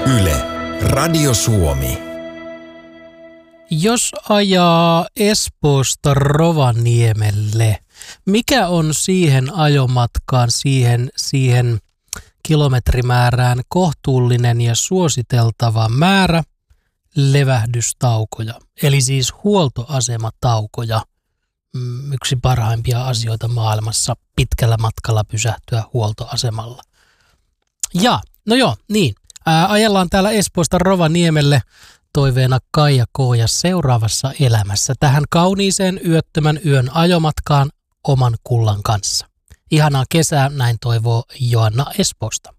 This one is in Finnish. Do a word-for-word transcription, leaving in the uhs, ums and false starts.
Yle, Radio Suomi. Jos ajaa Espoosta Rovaniemelle, mikä on siihen ajomatkaan, siihen, siihen kilometrimäärään kohtuullinen ja suositeltava määrä levähdystaukoja, eli siis huoltoasemataukoja? Yksi parhaimpia asioita maailmassa, pitkällä matkalla pysähtyä huoltoasemalla. Ja, no joo, niin. Ää, ajellaan täällä Espoosta Rovaniemelle, toiveena Kaija K. ja seuraavassa elämässä tähän kauniiseen yöttömän yön ajomatkaan oman kullan kanssa. Ihanaa kesää, näin toivoo Joanna Espoosta.